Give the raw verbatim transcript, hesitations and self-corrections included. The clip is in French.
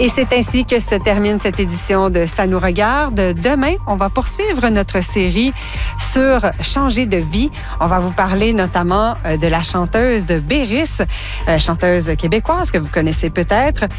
Et c'est ainsi que se termine cette édition de Ça nous regarde. Demain, on va poursuivre notre série sur changer de vie. On va vous parler notamment de la chanteuse Béris, chanteuse québécoise que vous connaissez peut-être.